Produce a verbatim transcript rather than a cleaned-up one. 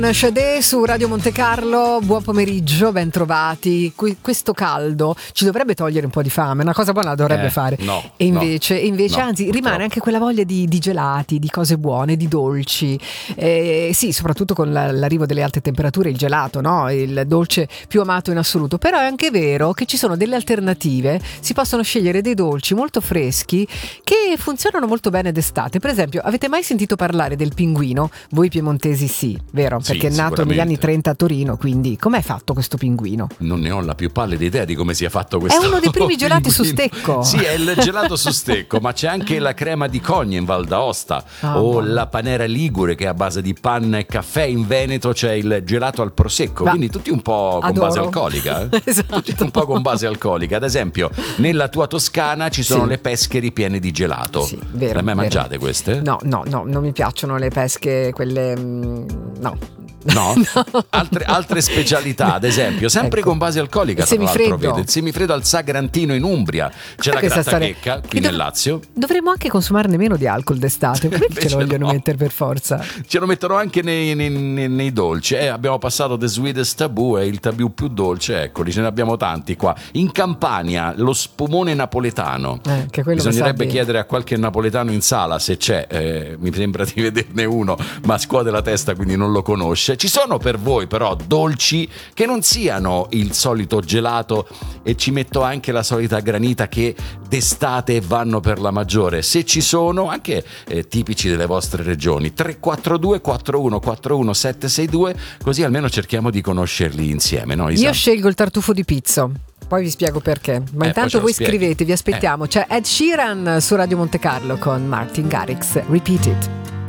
Shadé su Radio Monte Carlo, buon pomeriggio, ben trovati. Qui, questo caldo ci dovrebbe togliere un po' di fame, una cosa buona la dovrebbe eh, fare. No, e invece, no, e invece no, anzi, purtroppo. rimane anche quella voglia di, di gelati, di cose buone, di dolci. Eh, sì, soprattutto con la, l'arrivo delle alte temperature, il gelato, no? Il dolce più amato in assoluto. Però è anche vero che ci sono delle alternative, si possono scegliere dei dolci molto freschi che funzionano molto bene d'estate. Per esempio, avete mai sentito parlare del pinguino? Voi piemontesi sì, vero? Sì, Perché è nato negli anni trenta a Torino, quindi com'è fatto questo pinguino? Non ne ho la più pallida idea di come sia fatto questo. È uno dei primi gelati pinguino. su stecco. Sì, è il gelato su stecco, ma c'è anche la crema di cogna in Val d'Aosta, Ah, o buono. la panera ligure che è a base di panna e caffè. In Veneto c'è il gelato al prosecco, Ma quindi tutti un po' con adoro. base alcolica. Eh? Esatto. Tutti un po' con base alcolica. Ad esempio, nella tua Toscana ci sono Sì. le pesche ripiene di gelato. Sì, vero, Le hai mai vero. mangiate queste? No, no, no, non mi piacciono le pesche, quelle mm, no. No? Altre, altre specialità, ad esempio, sempre Ecco. con base alcolica, Il tra l'altro, semifreddo. vede, il semifreddo al Sagrantino in Umbria, c'è la Questa storia- grattachecca qui Che dov- nel Lazio. Dovremmo anche consumarne meno di alcol d'estate, perché ce Invece lo vogliono no. mettere per forza? Ce lo mettono anche nei, nei- nei- nei dolci. Eh, abbiamo passato The Sweetest Taboo, è il tabù più dolce, eccoli, ce ne abbiamo tanti qua. In Campania lo spumone napoletano. Eh, che quello mi sa Bisognerebbe di- chiedere a qualche napoletano in sala se c'è, eh, mi sembra di vederne uno, ma scuote la testa, quindi non lo conosce. Ci sono per voi però dolci che non siano il solito gelato, e ci metto anche la solita granita che d'estate vanno per la maggiore, se ci sono, anche eh, tipici delle vostre regioni. Tre quattro due quattro uno quattro uno sette sei due, così almeno cerchiamo di conoscerli insieme, no, Isa? Io scelgo il tartufo di pizzo. Poi vi spiego perché. Ma Eh, poi intanto ce lo voi spieghi. scrivete, vi aspettiamo. C'è Ed Sheeran su Radio Monte Carlo con Martin Garrix. Repeat It.